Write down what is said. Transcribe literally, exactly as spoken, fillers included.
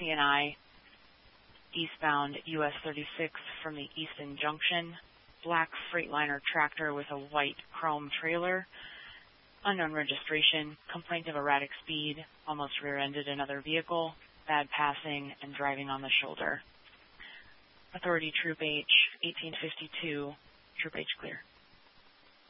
C and I, eastbound U S thirty-six from the Easton Junction. Black Freightliner tractor with a white chrome trailer. Unknown registration. Complaint of erratic speed. Almost rear-ended another vehicle. Bad passing and driving on the shoulder. Authority Troop H, eighteen fifty-two. Troop H clear.